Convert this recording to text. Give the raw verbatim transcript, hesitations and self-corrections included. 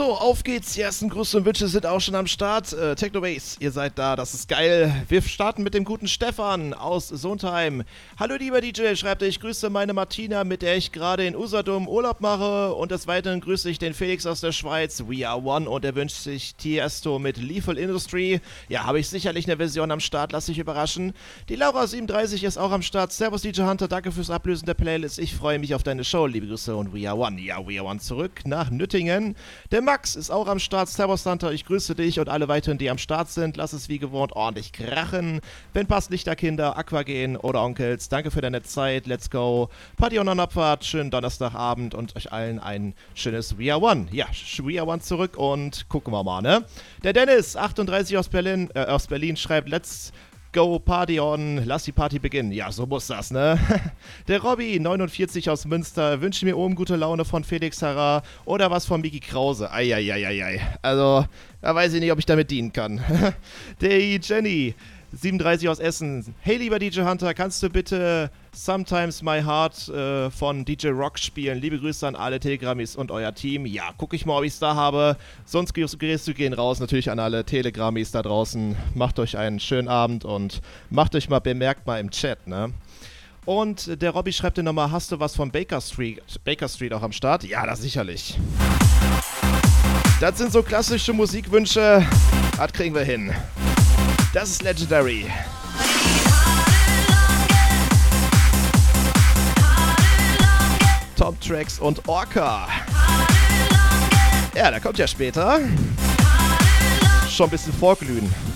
So, auf geht's. Die ersten Grüße und Wünsche sind auch schon am Start. Äh, Technobase, ihr seid da, das ist geil. Wir starten mit dem guten Stefan aus Sondheim. Hallo lieber D J, schreibt er, ich grüße meine Martina, mit der ich gerade in Usedom Urlaub mache. Und des Weiteren grüße ich den Felix aus der Schweiz, We Are One. Und er wünscht sich Tiesto mit Lethal Industry. Ja, habe ich sicherlich eine Version am Start, lass dich überraschen. Die Laura siebenunddreißig ist auch am Start. Servus D J Hunter, danke fürs Ablösen der Playlist. Ich freue mich auf deine Show, liebe Grüße und We Are One. Ja, We Are One zurück nach Nüttingen. Der Max ist auch am Start. Servus Hunter, ich grüße dich und alle weiteren, die am Start sind. Lass es wie gewohnt ordentlich krachen. Wenn passt, Lichterkinder, Aquagen oder Onkels. Danke für deine Zeit. Let's go. Party on Abfahrt. Schönen Donnerstagabend und euch allen ein schönes We Are One. Ja, We Are One zurück und gucken wir mal, ne? Der Dennis, achtunddreißig aus Berlin, äh, aus Berlin schreibt, let's go Party on, lass die Party beginnen. Ja, so muss das, ne? Der Robby, neunundvierzig aus Münster, wünscht mir oben gute Laune von Felix Harrer oder was von Miki Krause. Eieieiei. Also, da weiß ich nicht, ob ich damit dienen kann. Der Jenny, siebenunddreißig aus Essen. Hey, lieber D J Hunter, kannst du bitte Sometimes My Heart äh, von D J Rock spielen? Liebe Grüße an alle Telegrammis und euer Team. Ja, guck ich mal, ob ich es da habe. Sonst Grüße gehen raus natürlich an alle Telegrammis da draußen. Macht euch einen schönen Abend und macht euch mal bemerkt mal im Chat, ne? Und der Robby schreibt dir nochmal, hast du was von Baker Street, Baker Street auch am Start? Ja, das sicherlich. Das sind so klassische Musikwünsche. Das kriegen wir hin. Das ist Legendary. Top Tracks und Orca. Ja, der kommt ja später. Schon ein bisschen vorglühen.